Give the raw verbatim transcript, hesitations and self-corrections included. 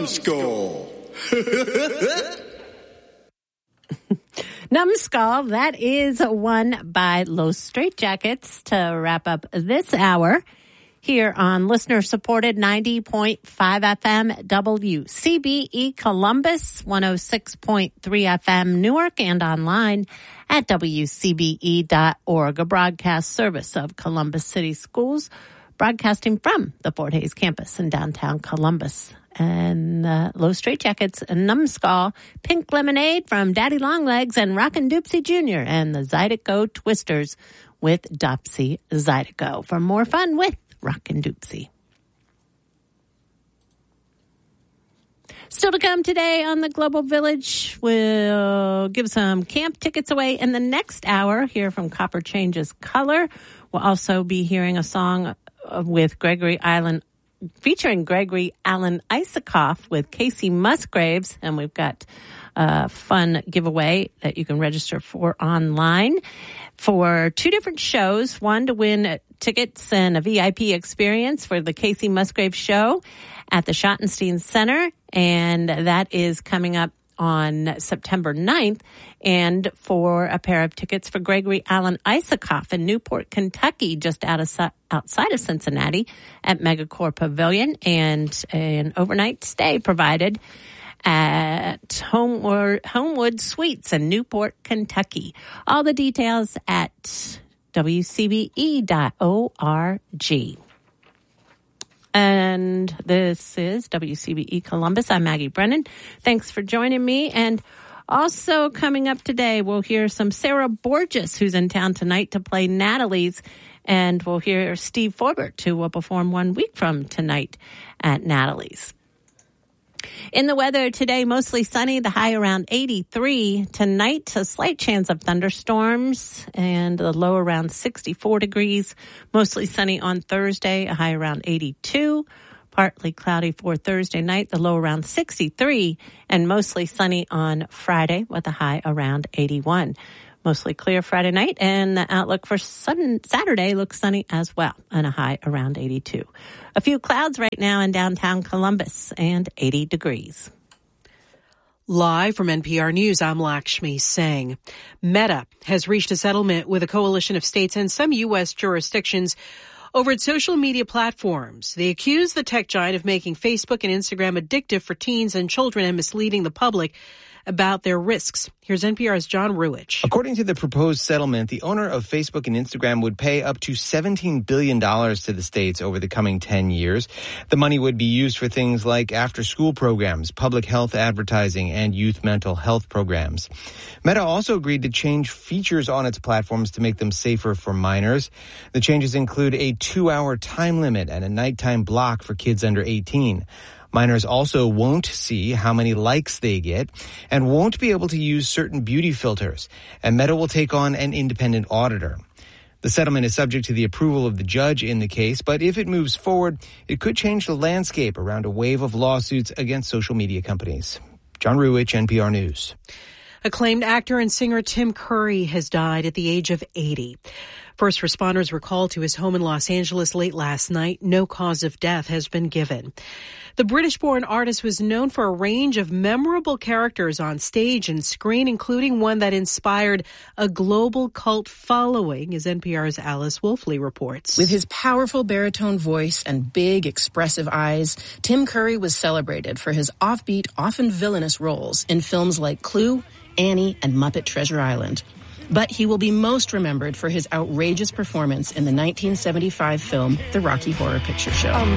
Numbskull. Numbskull, that is one by Los Straitjackets to wrap up this hour here on listener-supported ninety point five F M W C B E Columbus, one oh six point three F M Newark, and online at W C B E dot org, a broadcast service of Columbus City Schools, broadcasting from the Fort Hays campus in downtown Columbus. And uh, Los Straitjackets, Numbskull, Pink Lemonade from Daddy Longlegs, and Rockin' Doopsie Junior and the Zydeco Twisters with Dopsy Zydeco for more fun with Rockin' Doopsie. Still to come today on the Global Village, we'll give some camp tickets away in the next hour. Hear from Copper Changes Color. We'll also be hearing a song with Gregory Island, featuring Gregory Alan Isakoff with Casey Musgraves, and we've got a fun giveaway that you can register for online for two different shows. One to win tickets and a V I P experience for the Casey Musgraves show at the Schottenstein Center, and that is coming up on September ninth, and for a pair of tickets for Gregory Alan Isakoff in Newport, Kentucky, just out of, outside of Cincinnati at Megacore Pavilion, and an overnight stay provided at Homewood, Homewood Suites in Newport, Kentucky. All the details at W C B E dot org. And this is W C B E Columbus. I'm Maggie Brennan. Thanks for joining me. And also coming up today, we'll hear some Sarah Borges, who's in town tonight to play Natalie's. And we'll hear Steve Forbert, who will perform one week from tonight at Natalie's. In the weather today, mostly sunny, the high around eighty-three. Tonight, a slight chance of thunderstorms and the low around sixty-four degrees. Mostly sunny on Thursday, a high around eighty-two. Partly cloudy for Thursday night, the low around sixty-three. And mostly sunny on Friday with a high around eighty-one. Mostly clear Friday night, and the outlook for sun- Saturday looks sunny as well, and a high around eighty-two. A few clouds right now in downtown Columbus, and eighty degrees. Live from N P R News, I'm Lakshmi Singh. Meta has reached a settlement with a coalition of states and some U S jurisdictions over its social media platforms. They accuse the tech giant of making Facebook and Instagram addictive for teens and children and misleading the public about their risks. Here's N P R's John Ruich. According to the proposed settlement, the owner of Facebook and Instagram would pay up to seventeen billion dollars to the states over the coming ten years. The money would be used for things like after-school programs, public health advertising, and youth mental health programs. Meta also agreed to change features on its platforms to make them safer for minors. The changes include a two-hour time limit and a nighttime block for kids under eighteen. Minors also won't see how many likes they get and won't be able to use certain beauty filters. And Meta will take on an independent auditor. The settlement is subject to the approval of the judge in the case, but if it moves forward, it could change the landscape around a wave of lawsuits against social media companies. John Ruich, N P R News. Acclaimed actor and singer Tim Curry has died at the age of eighty. First responders were called to his home in Los Angeles late last night. No cause of death has been given. The British-born artist was known for a range of memorable characters on stage and screen, including one that inspired a global cult following, as N P R's Alice Wolfley reports. With his powerful baritone voice and big, expressive eyes, Tim Curry was celebrated for his offbeat, often villainous roles in films like Clue, Annie, and Muppet Treasure Island. But he will be most remembered for his outrageous performance in the nineteen seventy-five film The Rocky Horror Picture Show. Um.